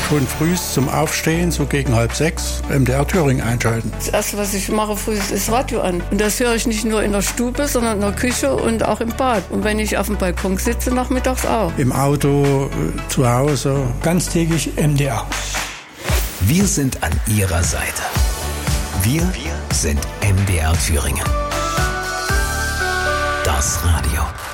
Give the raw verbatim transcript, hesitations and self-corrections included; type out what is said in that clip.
schon früh zum Aufstehen, so gegen halb sechs, M D R Thüringen einschalten. Das Erste, was ich mache früh, ist das Radio an. Und das höre ich nicht nur in der Stube, sondern in der Küche und auch im Bad. Und wenn ich auf dem Balkon sitze, nachmittags auch. Im Auto, zu Hause. Ganztägig M D R. Wir sind an Ihrer Seite. Wir sind M D R Thüringen. Das Radio.